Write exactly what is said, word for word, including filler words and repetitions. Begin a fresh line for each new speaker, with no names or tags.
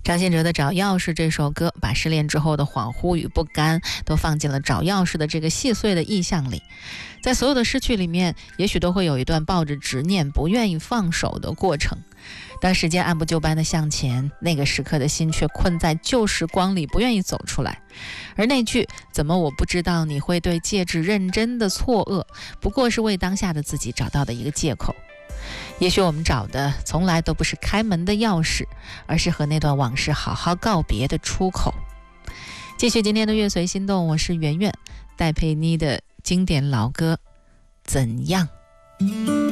张信哲的《找钥匙》这首歌，把失恋之后的恍惚与不甘都放进了找钥匙的这个细碎的意象里。在所有的失去里面，也许都会有一段抱着执念不愿意放手的过程。当时间按部就班的向前，那个时刻的心却困在旧时光里，不愿意走出来。而那句怎么我不知道你会对戒指认真的错愕，不过是为当下的自己找到的一个借口。也许我们找的从来都不是开门的钥匙，而是和那段往事好好告别的出口。继续今天的乐随心动，我是圆圆，戴佩妮的经典老歌《怎样》。